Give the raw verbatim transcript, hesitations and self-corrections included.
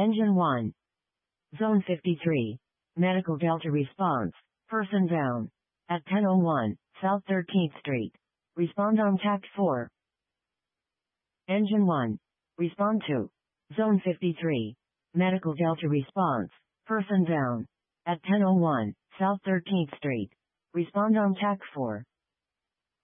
Engine one. Zone fifty-three. Medical Delta response. Person down. At ten oh one, South thirteenth Street. Respond on T A C four. Engine one. Respond to. Zone fifty-three. Medical Delta response. Person down. At ten oh one, South thirteenth Street. Respond on T A C four.